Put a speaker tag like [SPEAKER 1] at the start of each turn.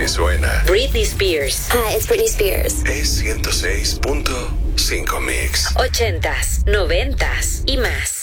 [SPEAKER 1] Así suena.
[SPEAKER 2] Britney Spears.
[SPEAKER 3] Hi, it's Britney Spears.
[SPEAKER 1] Es 106.5 Mix.
[SPEAKER 2] 80s, 90s y más.